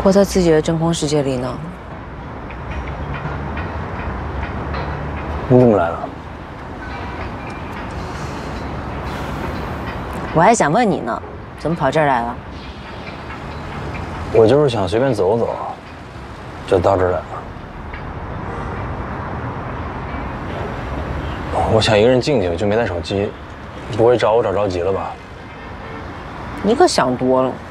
活在自己的真空世界里呢。 你怎么来了？ 我还想问你呢，怎么跑这儿来了？ 我就是想随便走走，就到这儿来了。我想一个人静静，就没带手机。不会找我找着急了吧？ 你可想多了。